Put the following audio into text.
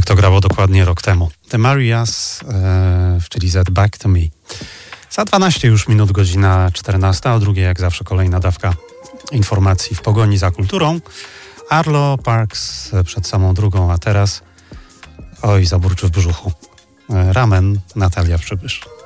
To grało dokładnie rok temu. The Marias, czyli Z Back to Me. Za 12 już minut, godzina 14, a drugiej jak zawsze kolejna dawka informacji w pogoni za kulturą. Arlo Parks przed samą drugą, a teraz zaburczy w brzuchu. Ramen, Natalia Przybysz.